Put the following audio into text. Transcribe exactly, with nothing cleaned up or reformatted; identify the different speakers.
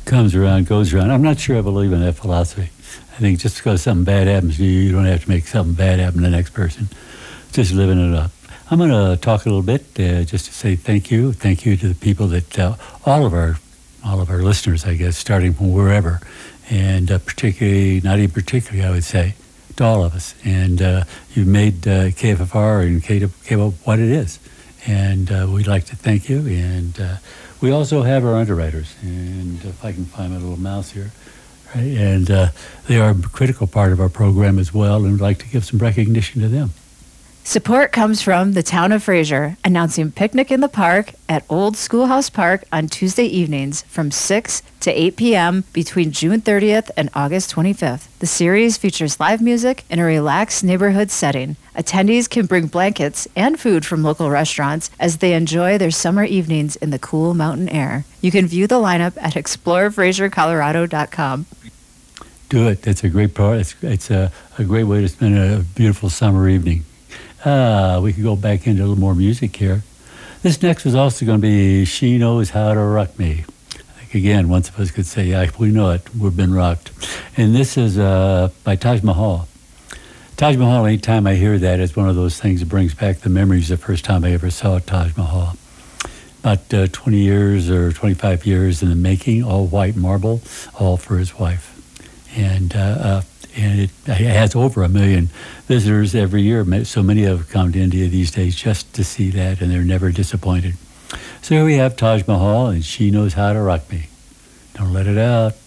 Speaker 1: comes around, goes around. I'm not sure I believe in that philosophy. I think just because something bad happens to you, you don't have to make something bad happen to the next person. Just living it up. I'm going to talk a little bit uh, just to say thank you. Thank you to the people that, uh, all of our all of our listeners, I guess, starting from wherever. And uh, particularly, not even particularly, I would say, to all of us. And uh, you've made uh, K F F R and K W K W what it is. And uh, we'd like to thank you. And uh, we also have our underwriters. And if I can find my little mouse here. Right? And uh, they are a critical part of our program as well. And we'd like to give some recognition to them.
Speaker 2: Support comes from the town of Fraser, announcing Picnic in the Park at Old Schoolhouse Park on Tuesday evenings from six to eight p.m. between June thirtieth and August twenty-fifth. The series features live music in a relaxed neighborhood setting. Attendees can bring blankets and food from local restaurants as they enjoy their summer evenings in the cool mountain air. You can view the lineup at explore fraser colorado dot com.
Speaker 1: Do it. That's a great part. It's, it's a, a great way to spend a beautiful summer evening. Uh, we could go back into a little more music here. This next was also going to be She Knows How to Rock Me. Like again, once of us could say, yeah, we know it. We've been rocked. And this is uh, by Taj Mahal. Taj Mahal, anytime I hear that, it's one of those things that brings back the memories the first time I ever saw Taj Mahal. About uh, twenty years or twenty-five years in the making, all white marble, all for his wife. And uh, uh, and it, it has over a million visitors every year. So many of them come to India these days just to see that, and they're never disappointed. So here we have Taj Mahal, and She Knows How to Rock Me. Don't let it out.